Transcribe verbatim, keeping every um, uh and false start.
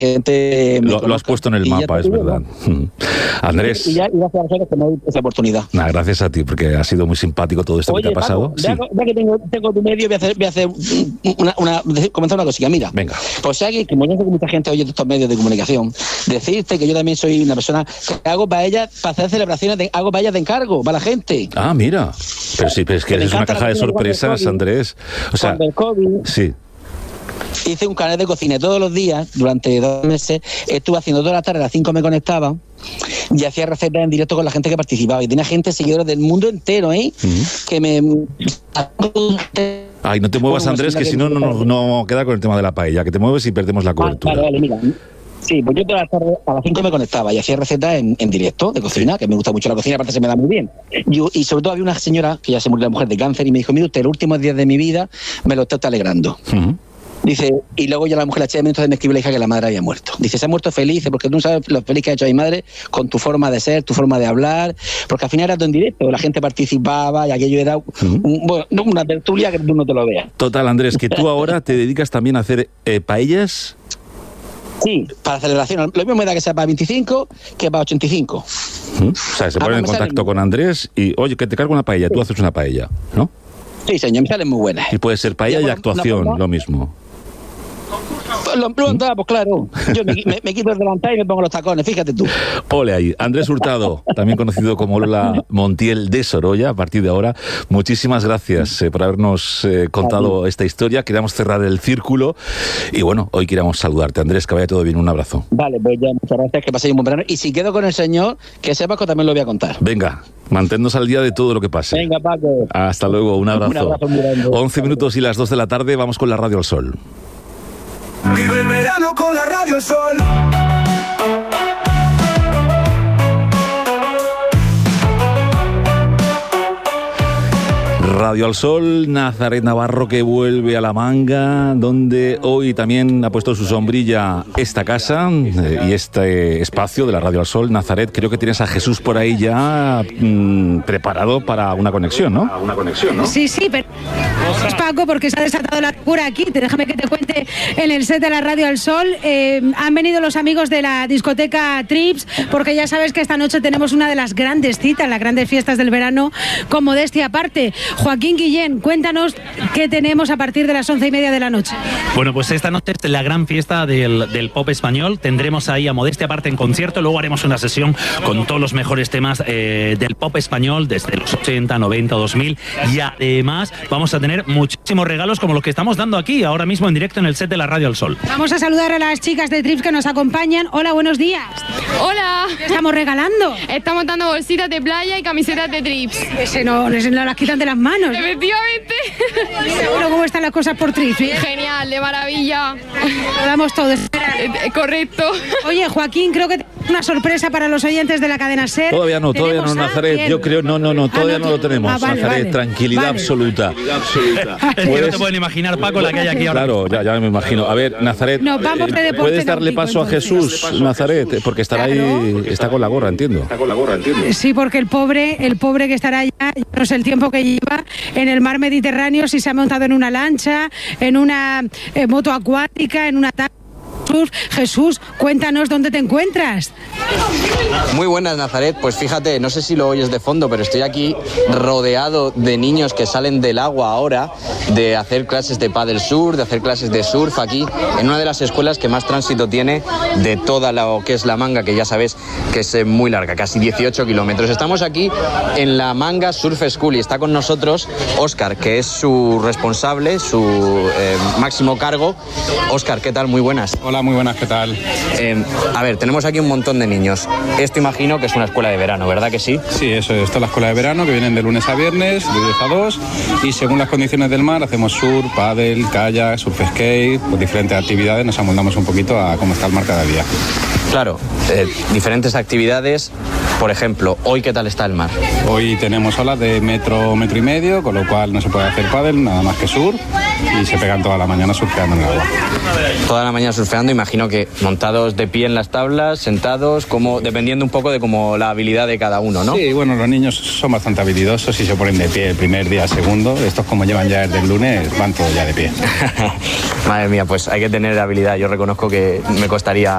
gente lo, lo has puesto en el mapa, es verdad. ¿No? Andrés. Y ya, y gracias a vosotros que me doy esa oportunidad. Nah, gracias a ti, porque ha sido muy simpático todo esto. Oye, que te ha pasado. Paco, ya, sí. ya que tengo, tengo tu medio, voy a hacer, voy a hacer una, una, comenzar una cosilla. Mira, venga. Pues ya que, como yo sé que mucha gente oye de estos medios de comunicación, decirte que yo también soy una persona que hago paellas para hacer celebraciones, de, hago paellas de encargo para la gente. Ah, mira. Pero sí, pero es que, que eres una caja de sorpresas, Andrés. O sea, el COVID, sí. Hice un canal de cocina todos los días, durante dos meses, estuve haciendo toda la tarde, a las cinco me conectaba y hacía recetas en directo con la gente que participaba. Y tenía gente, seguidores del mundo entero, ¿eh? Uh-huh. Que me... Ay, no te muevas, Andrés, que si no, no, no queda con el tema de la paella, que te mueves y perdemos la cobertura. Ah, vale, vale, mira. Sí, pues yo toda la tarde a las cinco me conectaba y hacía recetas en, en directo de cocina, que me gusta mucho la cocina, aparte se me da muy bien. Yo, y sobre todo había una señora, que ya se murió la mujer de cáncer, y me dijo, mire usted, los últimos días de mi vida me lo está alegrando. Uh-huh. Dice, y luego ya la mujer la eché de entonces me escribió la hija que la madre había muerto. Dice, se ha muerto feliz, porque tú no sabes lo feliz que ha hecho a mi madre con tu forma de ser, tu forma de hablar, porque al final era todo en directo, la gente participaba y aquello era uh-huh. un, bueno, una tertulia que tú no te lo veas. Total, Andrés, que tú ahora te dedicas también a hacer eh, paellas. Sí, para celebración. Lo mismo me da que sea para veinticinco que para ochenta y cinco. Uh-huh. O sea, se ponen en contacto salen... con Andrés y, oye, que te cargo una paella, sí. Tú haces una paella, ¿no? Sí, señor, me salen muy buenas. Y puede ser paella y, y actuación, lo mismo. Lo, lo, pues claro, yo me, me, me quito el delantal y me pongo los tacones, fíjate tú. Ole ahí, Andrés Hurtado, también conocido como Lola Montiel de Sorolla, a partir de ahora, muchísimas gracias eh, por habernos eh, contado esta historia. Queríamos cerrar el círculo y bueno, hoy queríamos saludarte, Andrés, que vaya todo bien, un abrazo. Vale, pues ya, muchas gracias, que paséis un buen verano. Y si quedo con el señor, que sepa que también lo voy a contar. Venga, manténnos al día de todo lo que pase. Venga, Paco. Hasta luego, un abrazo. Un abrazo muy grande. once minutos y las dos de la tarde, vamos con la Radio al Sol. Vive el verano con la Radio al Sol. Radio al Sol, Nazaret Navarro que vuelve a La Manga, donde hoy también ha puesto su sombrilla esta casa eh, y este espacio de la Radio al Sol. Nazaret, creo que tienes a Jesús por ahí ya mmm, preparado para una conexión, ¿no? Una conexión, ¿no? Sí, sí, pero es Paco, porque se ha desatado la locura aquí. Déjame que te cuente en el set de la Radio al Sol. Eh, han venido los amigos de la discoteca Trips, porque ya sabes que esta noche tenemos una de las grandes citas, las grandes fiestas del verano, con modestia aparte. Joaquín Guillén, cuéntanos qué tenemos a partir de las once y media de la noche. Bueno, pues esta noche es la gran fiesta del, del pop español. Tendremos ahí a modestia aparte en concierto. Luego haremos una sesión con todos los mejores temas eh, del pop español desde los ochenta, noventa, dos mil. Y además vamos a tener muchísimos regalos como los que estamos dando aquí ahora mismo en directo en el set de la Radio al Sol. Vamos a saludar a las chicas de Trips que nos acompañan. Hola, buenos días. Hola. ¿Qué estamos regalando? Estamos dando bolsitas de playa y camisetas de Trips. Ese no, ese no las quitan de las manos. Efectivamente. Bueno, ¿cómo están las cosas por Trips? ¿Eh? Genial, de maravilla. Lo damos todo. Eh, eh, correcto. Oye, Joaquín, creo que tenemos una sorpresa para los oyentes de la cadena SER. Todavía no, todavía no, Nazaret. ¿Quién? Yo creo, no, no, no, todavía ah, no, no lo tenemos. Ah, vale, Nazaret, vale. Tranquilidad vale. absoluta. Tranquilidad absoluta. Es que no te pueden imaginar, Paco, la que hay aquí ahora. Claro, ya, ya me imagino. A ver, Nazaret, no, vamos de deporte ¿puedes darle náutico, paso a Jesús, entonces. Nazaret? Porque estará claro. ahí, está con la gorra, entiendo. Está con la gorra, entiendo. Sí, porque el pobre, el pobre que estará allá, no sé el tiempo que lleva en el mar Mediterráneo, si se ha montado en una lancha, en una eh, moto acuática, en una tabla. Jesús, cuéntanos dónde te encuentras. Muy buenas, Nazaret. Pues fíjate, no sé si lo oyes de fondo, pero estoy aquí rodeado de niños que salen del agua ahora, de hacer clases de paddle surf, de hacer clases de surf aquí, en una de las escuelas que más tránsito tiene de toda lo que es La Manga, que ya sabes que es muy larga, casi dieciocho kilómetros. Estamos aquí en La Manga Surf School y está con nosotros Óscar, que es su responsable, su eh, máximo cargo. Óscar, ¿qué tal? Muy buenas. Hola, muy buenas, ¿qué tal? Eh, a ver, tenemos aquí un montón de niños. Esto imagino que es una escuela de verano, ¿verdad que sí? Sí, eso es. Esta es la escuela de verano, que vienen de lunes a viernes, de diez a dos, y según las condiciones del mar hacemos surf, paddle, kayak, surf skate, pues diferentes actividades, nos amoldamos un poquito a cómo está el mar cada día. Claro, eh, diferentes actividades. Por ejemplo, ¿hoy qué tal está el mar? Hoy tenemos olas de metro, metro y medio, con lo cual no se puede hacer paddle, nada más que surf. y se pegan toda la mañana surfeando en el agua. Toda la mañana surfeando, imagino que montados de pie en las tablas, sentados, como dependiendo un poco de como la habilidad de cada uno, ¿no? Sí, bueno, los niños son bastante habilidosos y se ponen de pie el primer día, el segundo. Estos, como llevan ya desde el lunes, van todos ya de pie. Madre mía, pues hay que tener habilidad. Yo reconozco que me costaría